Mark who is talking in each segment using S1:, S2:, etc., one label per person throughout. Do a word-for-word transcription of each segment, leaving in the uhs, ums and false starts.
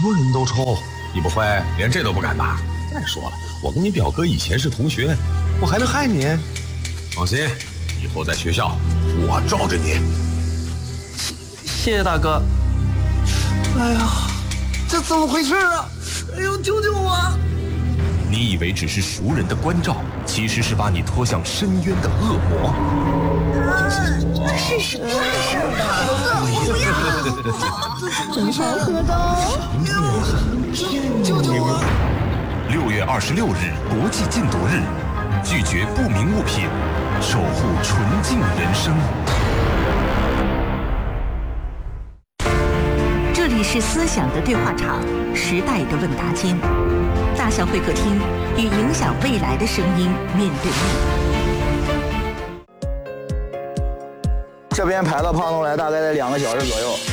S1: 多人都抽，你不会连这都不敢吧？再说了，我跟你表哥以前是同学，我还能害你？放心，以后在学校我罩着你。
S2: 谢谢大哥。哎呀，这怎么回事啊？哎呦，救救我！
S3: 你以为只是熟人的关照，其实是把你拖向深渊的恶魔。
S4: 那是什么事儿啊？我不要！
S5: 真好喝的！
S4: 救救我！
S3: 六月二十六日，国际禁毒日，拒绝不明物品，守护纯净人生。
S6: 这里是思想的对话场，时代的问答间，大象会客厅与影响未来的声音面对面。
S7: 这边排到胖东来大概在两个小时左右。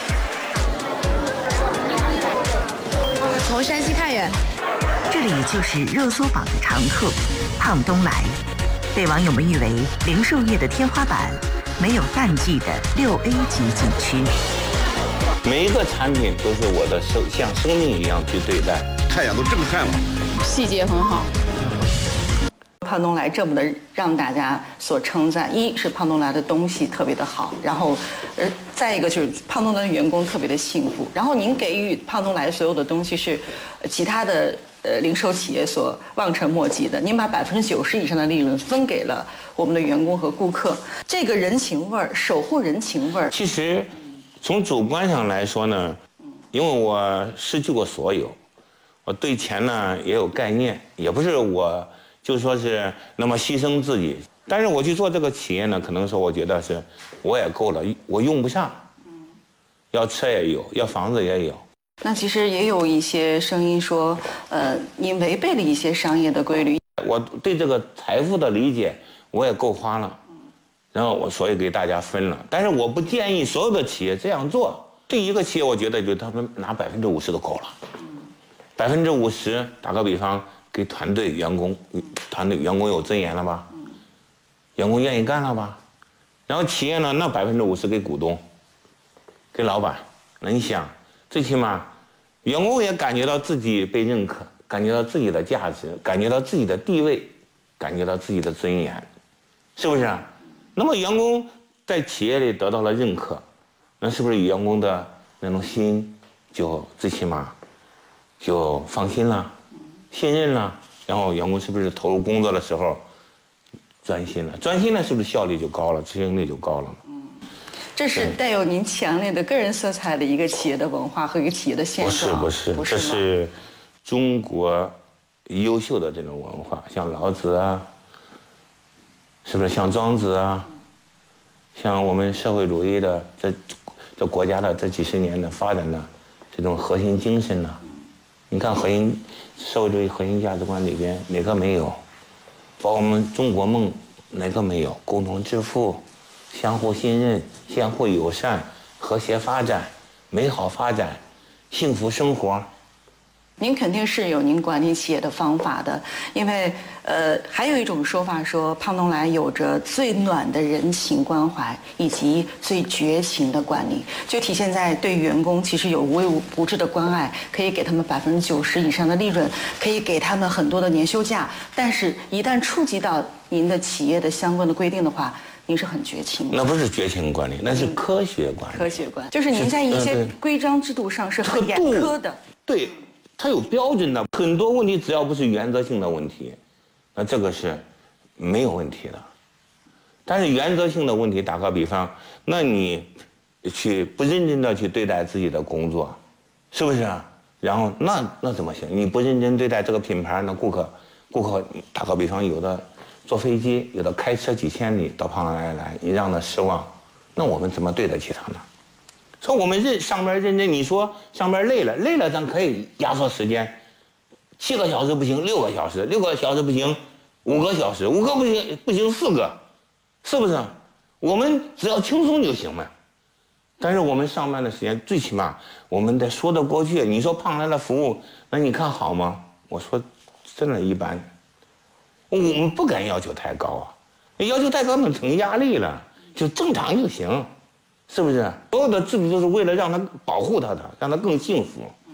S5: 从山西太原。
S6: 这里就是热搜榜的常客，胖东来，被网友们誉为零售业的天花板，没有淡季的六 A 级景区。
S8: 每一个产品都是我的生像生命一样去对待，
S1: 太阳都震撼了，
S5: 细节很好。
S9: 胖东来这么的让大家所称赞，一是胖东来的东西特别的好，然后，呃，再一个就是胖东来的员工特别的幸福，然后您给予胖东来所有的东西是其他的呃零售企业所望尘莫及的，您把百分之九十以上的利润分给了我们的员工和顾客，这个人情味儿，守护人情味儿。
S8: 其实，从主观上来说呢，因为我失去过所有，我对钱呢也有概念，也不是我。就说是那么牺牲自己，但是我去做这个企业呢，可能说我觉得是我也够了，我用不上，要车也有，要房子也有。
S9: 那其实也有一些声音说，呃，您违背了一些商业的规律。
S8: 我对这个财富的理解我也够花了，然后我所以给大家分了，但是我不建议所有的企业这样做。对一个企业，我觉得就他们拿百分之五十都够了，百分之五十，打个比方。给团队员工，团队员工有尊严了吧？员工愿意干了吧？然后企业呢，那百分之五十给股东，给老板。那你想，最起码员工也感觉到自己被认可，感觉到自己的价值，感觉到自己的地位，感觉到自己的尊严，是不是？那么员工在企业里得到了认可，那是不是员工的那种心就最起码就放心了？信任了，然后员工是不是投入工作的时候专心了？专心了，是不是效率就高了，执行力就高了？
S9: 嗯，这是带有您强烈的个人色彩的一个企业的文化和一个企业的现状。
S8: 不是不是，这是中国优秀的这种文化，像老子啊，是不是像庄子啊，像我们社会主义的这这国家的这几十年的发展的这种核心精神呢、啊？你看核心社会主义核心价值观里边哪个没有？包括我们中国梦哪个没有？共同致富、相互信任、相互友善、和谐发展、美好发展、幸福生活。
S9: 您肯定是有您管理企业的方法的，因为呃，还有一种说法说，胖东来有着最暖的人情关怀以及最绝情的管理，就体现在对员工其实有无微不至的关爱，可以给他们百分之九十以上的利润，可以给他们很多的年休假，但是一旦触及到您的企业的相关的规定的话，您是很绝情的。
S8: 那不是绝情管理，那是科学管理。
S9: 科学管理就是您在一些规章制度上是很严苛的。
S8: 对。它有标准的，很多问题只要不是原则性的问题，那这个是没有问题的。但是原则性的问题，打个比方，那你去不认真的去对待自己的工作，是不是？然后那那怎么行？你不认真对待这个品牌，那顾客顾客打个比方，有的坐飞机，有的开车几千里到胖东来来，你让他失望，那我们怎么对得起他呢？说我们认上班认真，你说上班累了，累了咱可以压缩时间，七个小时不行，六个小时，六个小时不行，五个小时，五个不行不行四个，是不是？我们只要轻松就行嘛。但是我们上班的时间，最起码我们得说得过去。你说胖来的服务，那你看好吗？我说真的一般。我们不敢要求太高啊，要求太高那成压力了，就正常就行。是不是？所有的制度都是为了让他保护他的，让他更幸福。